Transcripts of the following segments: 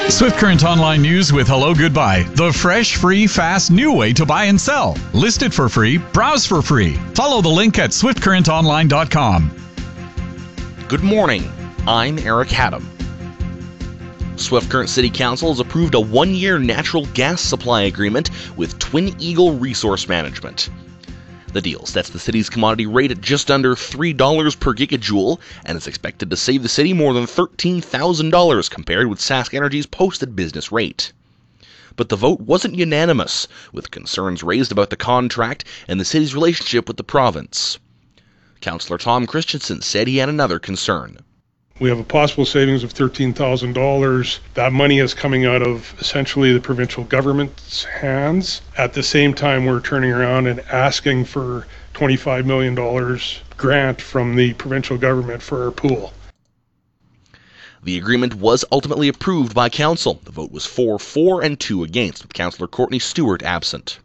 Swift Current Online News with Hello Goodbye. The fresh, free, fast, new way to buy and sell. List it for free. Browse for free. Follow the link at swiftcurrentonline.com. Good morning. I'm Eric Haddam. Swift Current City Council has approved a one-year natural gas supply agreement with Twin Eagle Resource Management. The deal sets the city's commodity rate at just under $3 per gigajoule and is expected to save the city more than $13,000 compared with Sask Energy's posted business rate. But the vote wasn't unanimous, with concerns raised about the contract and the city's relationship with the province. Councillor Tom Christensen said he had another concern. We have a possible savings of $13,000. That money is coming out of essentially the provincial government's hands. At the same time, we're turning around and asking for $25 million grant from the provincial government for our pool. The agreement was ultimately approved by council. The vote was 4-4 and 2 against, with Councillor Courtney Stewart absent.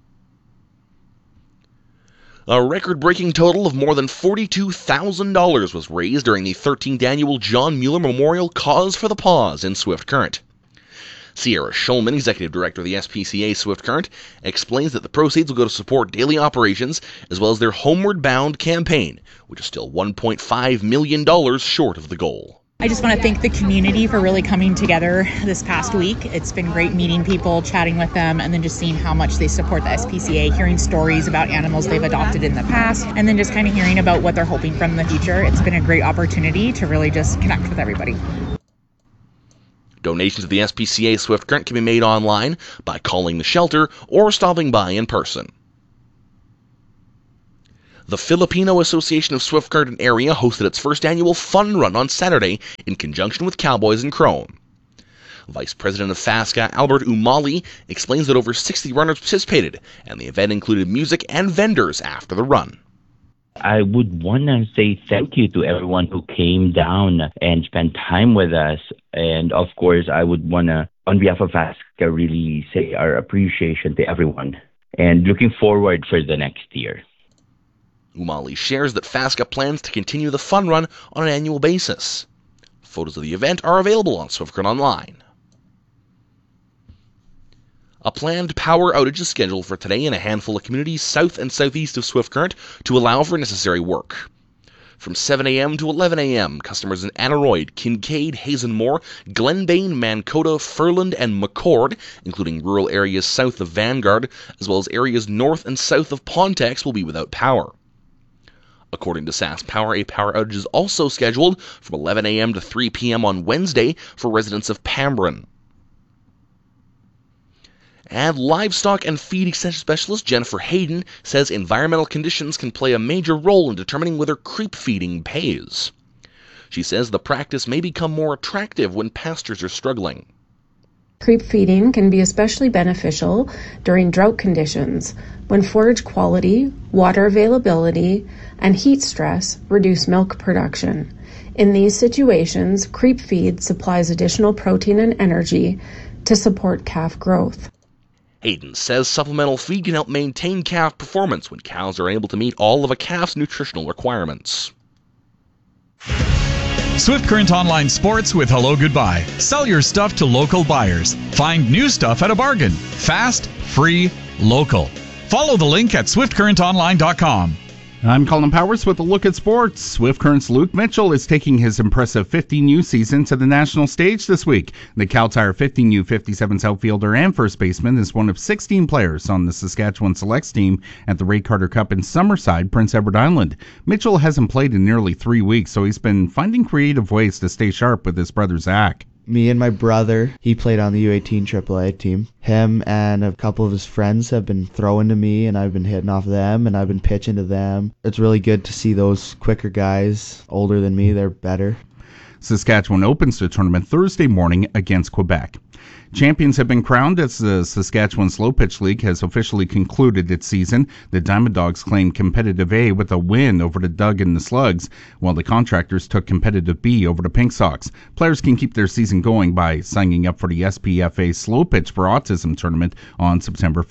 A record-breaking total of more than $42,000 was raised during the 13th annual John Mueller Memorial Cause for the Paws in Swift Current. Sierra Schulman, Executive Director of the SPCA Swift Current, explains that the proceeds will go to support daily operations as well as their Homeward Bound campaign, which is still $1.5 million short of the goal. I just want to thank the community for really coming together this past week. It's been great meeting people, chatting with them, and then just seeing how much they support the SPCA, hearing stories about animals they've adopted in the past, and then just kind of hearing about what they're hoping from the future. It's been a great opportunity to really just connect with everybody. Donations to the SPCA Swift Current can be made online by calling the shelter or stopping by in person. The Filipino Association of Swift Current area hosted its first annual fun run on Saturday in conjunction with Cowboys and Chrome. Vice President of FASCA, Albert Umali, explains that over 60 runners participated, and the event included music and vendors after the run. I would want to say thank you to everyone who came down and spent time with us. And of course, I would want to, on behalf of FASCA, really say our appreciation to everyone and looking forward for the next year. Umali shares that FASCA plans to continue the fun run on an annual basis. Photos of the event are available on Swift Current Online. A planned power outage is scheduled for today in a handful of communities south and southeast of Swift Current to allow for necessary work. From 7 a.m. to 11 a.m., customers in Aneroid, Kincaid, Hazenmore, Glenbane, Mankota, Furland, and McCord, including rural areas south of Vanguard, as well as areas north and south of Pontex, will be without power. According to Sask Power, a power outage is also scheduled from 11 a.m. to 3 p.m. on Wednesday for residents of Pambrin. And livestock and feed extension specialist Jennifer Hayden says environmental conditions can play a major role in determining whether creep feeding pays. She says the practice may become more attractive when pastures are struggling. Creep feeding can be especially beneficial during drought conditions, when forage quality, water availability, and heat stress reduce milk production. In these situations, creep feed supplies additional protein and energy to support calf growth. Hayden says supplemental feed can help maintain calf performance when cows are able to meet all of a calf's nutritional requirements. Swift Current Online Sports with Hello Goodbye. Sell your stuff to local buyers. Find new stuff at a bargain. Fast, free, local. Follow the link at swiftcurrentonline.com. I'm Colin Powers with a look at sports. Swift Current's Luke Mitchell is taking his impressive 15U season to the national stage this week. The Cal Tire 15U 57's outfielder and first baseman is one of 16 players on the Saskatchewan Selects team at the Ray Carter Cup in Summerside, Prince Edward Island. Mitchell hasn't played in nearly 3 weeks, so he's been finding creative ways to stay sharp with his brother Zach. Me and my brother, he played on the U18 AAA team. Him and a couple of his friends have been throwing to me, and I've been hitting off them, and I've been pitching to them. It's really good to see those quicker guys, older than me, they're better. Saskatchewan opens the tournament Thursday morning against Quebec. Champions have been crowned as the Saskatchewan Slow Pitch League has officially concluded its season. The Diamond Dogs claimed competitive A with a win over the Doug and the Slugs, while the Contractors took competitive B over the Pink Sox. Players can keep their season going by signing up for the SPFA Slow Pitch for Autism tournament on September 5th.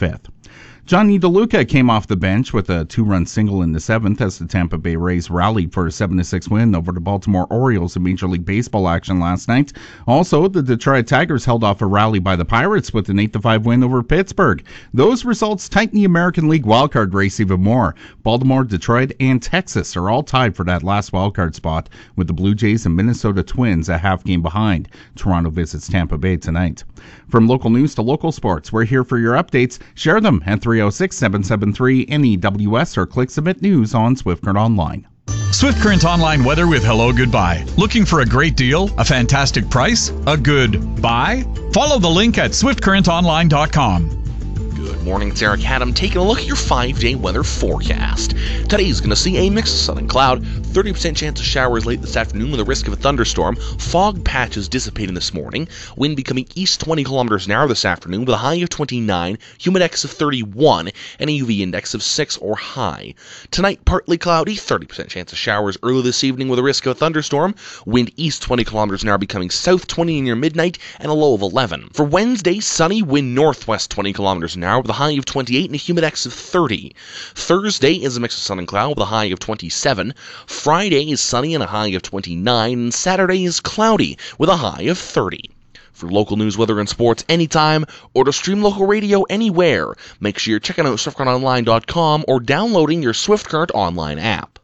Johnny DeLuca came off the bench with a 2-run single in the 7th as the Tampa Bay Rays rallied for a 7-6 win over the Baltimore Orioles in Major League Baseball action last night. Also, the Detroit Tigers held off a rally by the Pirates with an 8-5 win over Pittsburgh. Those results tighten the American League wildcard race even more. Baltimore, Detroit, and Texas are all tied for that last wildcard spot, with the Blue Jays and Minnesota Twins a half game behind. Toronto visits Tampa Bay tonight. From local news to local sports, we're here for your updates. Share them at 306-773-NEWS or click Submit News on Swift Current Online. Swift Current Online weather with Hello Goodbye. Looking for a great deal, a fantastic price, a good buy? Follow the link at swiftcurrentonline.com. Good morning, it's Eric Adam taking a look at your 5-day weather forecast. Today's going to see a mix of sun and cloud, 30% chance of showers late this afternoon with a risk of a thunderstorm, fog patches dissipating this morning, wind becoming east 20 kilometers an hour this afternoon with a high of 29, humidex of 31, and a UV index of 6 or high. Tonight, partly cloudy, 30% chance of showers early this evening with a risk of a thunderstorm, wind east 20 kilometers an hour becoming south 20 near midnight, and a low of 11. For Wednesday, sunny, wind northwest 20 kilometers an hour with a high of 28 and a humidex of 30. Thursday is a mix of sun and cloud with a high of 27. Friday is sunny and a high of 29. And Saturday is cloudy with a high of 30. For local news, weather, and sports anytime, or to stream local radio anywhere, make sure you're checking out SwiftCurrentOnline.com or downloading your Swift Current Online app.